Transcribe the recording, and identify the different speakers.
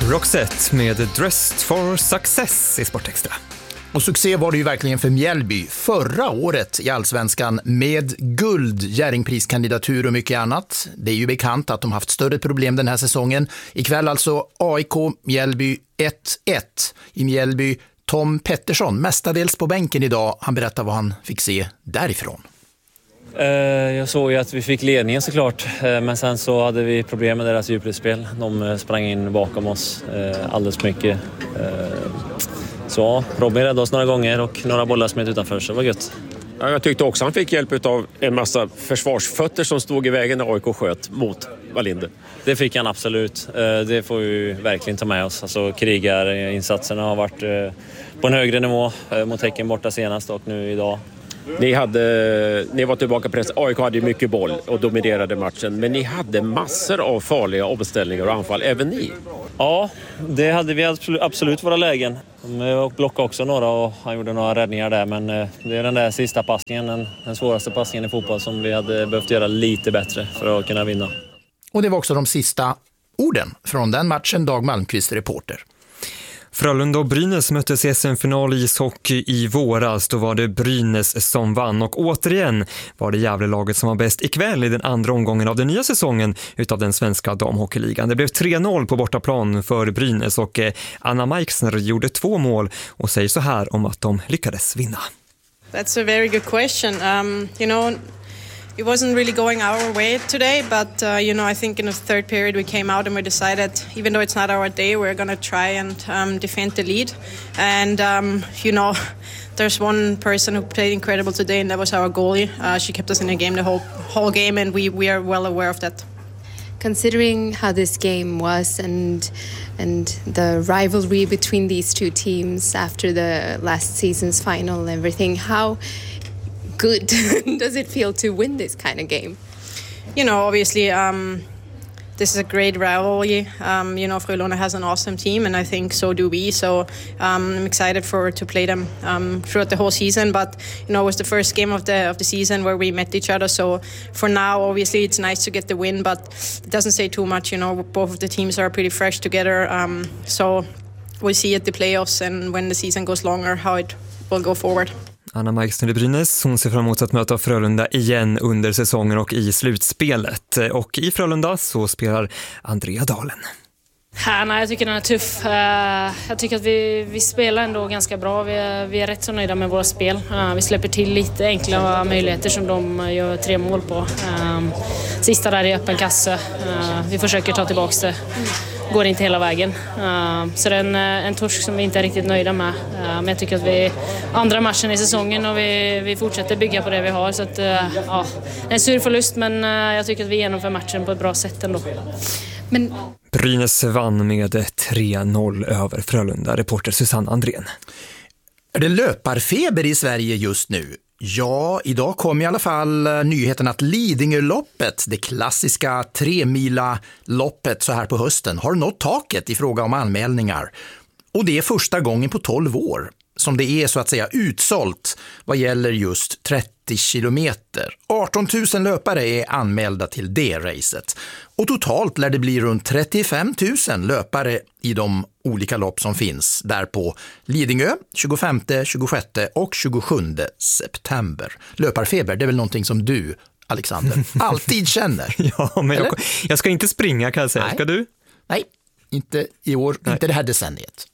Speaker 1: Roxette med Dressed for Success i Sportextra.
Speaker 2: Och succé var det ju verkligen för Mjällby förra året i Allsvenskan med guld, Jerringpriskandidatur och mycket annat. Det är ju bekant att de haft större problem den här säsongen. Ikväll alltså AIK Mjällby 1-1 i Mjällby. Tom Pettersson, mestadels på bänken idag. Han berättar vad han fick se därifrån.
Speaker 3: Jag såg ju att vi fick ledningen såklart, men sen så hade vi problem med deras djupledsspel. De sprang in bakom oss alldeles mycket. Så Robin räddade oss några gånger och några bollar smet utanför, så det var gött.
Speaker 4: Ja, jag tyckte också han fick hjälp av en massa försvarsfötter som stod i vägen när AIK sköt mot Wallinder.
Speaker 3: Det fick han absolut. Det får vi verkligen ta med oss. Alltså, krigarinsatserna har varit på en högre nivå mot Häcken borta senast och nu idag.
Speaker 4: Ni var tillbaka på press. AIK hade mycket boll och dominerade matchen, men ni hade massor av farliga omställningar och anfall, även ni.
Speaker 3: Ja, det hade vi absolut våra lägen. Och blockade också några och han gjorde några räddningar där, men det är den där sista passningen, den svåraste passningen i fotboll som vi hade behövt göra lite bättre för att kunna vinna.
Speaker 2: Och det var också de sista orden från den matchen. Dag Malmqvist, reporter.
Speaker 1: Frölunda och Brynäs möttes i SM-final i ishockey i våras. Då var det Brynäs som vann och återigen var det Gävle-laget som var bäst ikväll i den andra omgången av den nya säsongen utav den svenska damhockeyligan. Det blev 3-0 på bortaplan för Brynäs och Anna Meixner gjorde 2 mål och säger så här om att de lyckades vinna.
Speaker 5: That's a very good question. It wasn't really going our way today, but I think in the third period we came out and we decided, even though it's not our day, we're going to try and defend the lead. And there's one person who played incredible today, and that was our goalie. She kept us in the game the whole game, and we are well aware of that.
Speaker 6: Considering how this game was and the rivalry between these two teams after the last season's final and everything, how good does it feel to win this kind of game?
Speaker 5: Obviously, this is a great rivalry. Frölunda has an awesome team, and I think so do we. So I'm excited to play them throughout the whole season. But it was the first game of the season where we met each other. So for now, obviously, it's nice to get the win, but it doesn't say too much. Both of the teams are pretty fresh together. So we'll see at the playoffs and when the season goes longer how it will go forward.
Speaker 1: Anna Meixner i Brynäs, hon ser fram emot att möta Frölunda igen under säsongen och i slutspelet. Och i Frölunda så spelar Andrea Dahlen.
Speaker 7: Jag tycker den är tuff. Jag tycker att vi spelar ändå ganska bra. Vi är rätt så nöjda med våra spel. Vi släpper till lite enkla möjligheter som de gör 3 mål på. Sista där i öppen kasse. Vi försöker ta tillbaka det. Går inte hela vägen. Så det är en torsk som vi inte är riktigt nöjda med. Men jag tycker att vi andra matchen i säsongen och vi fortsätter bygga på det vi har. Så att, en sur förlust, men jag tycker att vi genomför matchen på ett bra sätt ändå.
Speaker 6: Men
Speaker 1: Brynäs vann med 3-0 över Frölunda. Reporter Susanne Andrén.
Speaker 2: Är det löparfeber i Sverige just nu? Ja, idag kom i alla fall nyheten att Lidingöloppet, det klassiska 3-mila-loppet så här på hösten, har nått taket i fråga om anmälningar. Och det är första gången på 12 år som det är så att säga utsålt vad gäller just 30 kilometer. 18 000 löpare är anmälda till det racet. Och totalt lär det bli runt 35 000 löpare i de olika lopp som finns där på Lidingö 25, 26 och 27 september. Löparfeber, det är väl någonting som du, Alexander, alltid känner?
Speaker 1: Ja, men jag ska inte springa kan jag säga.
Speaker 2: Nej.
Speaker 1: Ska du?
Speaker 2: Nej, inte i år, inte det här decenniet.